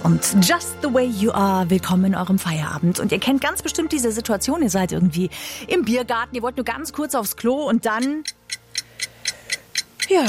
und Just the Way You Are. Willkommen in eurem Feierabend. Und ihr kennt ganz bestimmt diese Situation. Ihr seid irgendwie im Biergarten, ihr wollt nur ganz kurz aufs Klo und dann... Ja,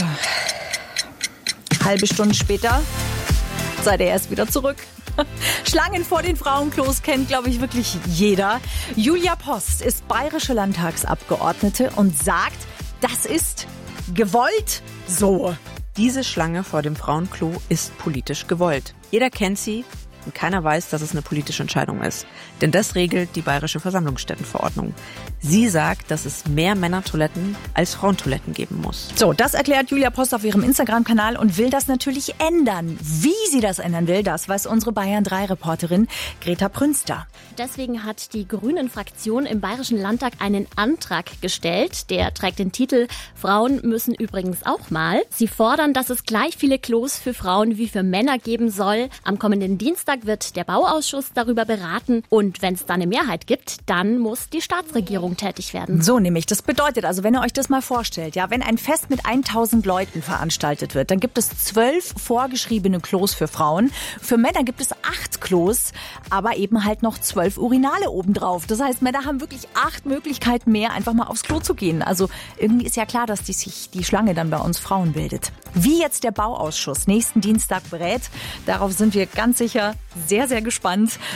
halbe Stunde später seid ihr erst wieder zurück. Schlangen vor den Frauenklos kennt, glaube ich, wirklich jeder. Julia Post ist bayerische Landtagsabgeordnete und sagt, das ist gewollt so. Diese Schlange vor dem Frauenklo ist politisch gewollt. Jeder kennt sie und keiner weiß, dass es eine politische Entscheidung ist. Denn das regelt die Bayerische Versammlungsstättenverordnung. Sie sagt, dass es mehr Männertoiletten als Frauentoiletten geben muss. So, das erklärt Julia Post auf ihrem Instagram-Kanal und will das natürlich ändern. Wie sie das ändern will, das weiß unsere Bayern-3-Reporterin Greta Prünster. Deswegen hat die Grünen-Fraktion im Bayerischen Landtag einen Antrag gestellt. Der trägt den Titel "Frauen müssen übrigens auch mal". Sie fordern, dass es gleich viele Klos für Frauen wie für Männer geben soll. Am kommenden Dienstag wird der Bauausschuss darüber beraten. Und wenn es da eine Mehrheit gibt, dann muss die Staatsregierung tätig werden. So nämlich. Das bedeutet also, wenn ihr euch das mal vorstellt, ja, wenn ein Fest mit 1000 Leuten veranstaltet wird, dann gibt es 12 vorgeschriebene Klos für Frauen. Für Männer gibt es 8 Klos, aber eben halt noch 12 Urinale obendrauf. Das heißt, Männer haben wirklich 8 Möglichkeiten mehr, einfach mal aufs Klo zu gehen. Also irgendwie ist ja klar, dass sich die Schlange dann bei uns Frauen bildet. Wie jetzt der Bauausschuss nächsten Dienstag berät, darauf sind wir ganz sicher sehr, sehr gespannt.